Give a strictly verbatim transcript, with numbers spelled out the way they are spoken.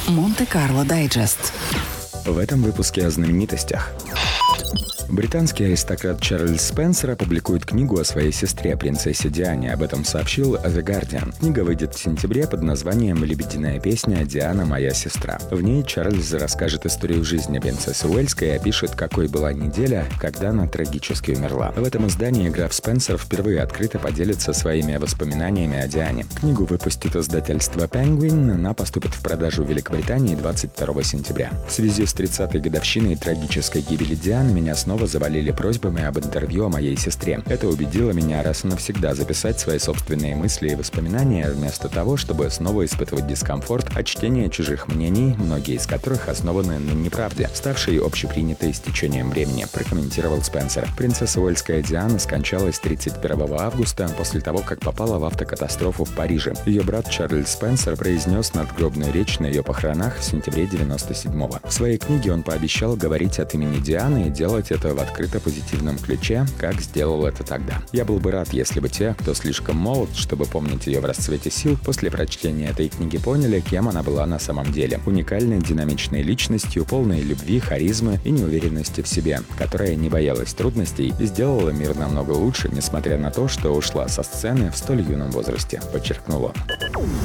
Монте-Карло Дайджест. В этом выпуске о знаменитостях. Британский аристократ Чарльз Спенсер опубликует книгу о своей сестре, принцессе Диане. Об этом сообщил The Guardian. Книга выйдет в сентябре под названием «Лебединая песня. Диана, моя сестра». В ней Чарльз расскажет историю жизни принцессы Уэльской и опишет, какой была неделя, когда она трагически умерла. В этом издании граф Спенсер впервые открыто поделится своими воспоминаниями о Диане. Книгу выпустит издательство Penguin. Она поступит в продажу в Великобритании двадцать второго сентября. В связи с тридцатой годовщиной трагической гибели Дианы меня снова завалили просьбами об интервью о моей сестре. Это убедило меня раз и навсегда записать свои собственные мысли и воспоминания, вместо того, чтобы снова испытывать дискомфорт от чтения чужих мнений, многие из которых основаны на неправде, ставшей общепринятой с течением времени, прокомментировал Спенсер. Принцесса Уэльская Диана скончалась тридцать первого августа после того, как попала в автокатастрофу в Париже. Ее брат Чарльз Спенсер произнес надгробную речь на ее похоронах в сентябре девяносто седьмого. В своей книге он пообещал говорить от имени Дианы и делать это в открыто позитивном ключе, как сделал это тогда. Я был бы рад, если бы те, кто слишком молод, чтобы помнить ее в расцвете сил, после прочтения этой книги поняли, кем она была на самом деле. Уникальной, динамичной личностью, полной любви, харизмы и неуверенности в себе, которая не боялась трудностей и сделала мир намного лучше, несмотря на то, что ушла со сцены в столь юном возрасте, подчеркнул он.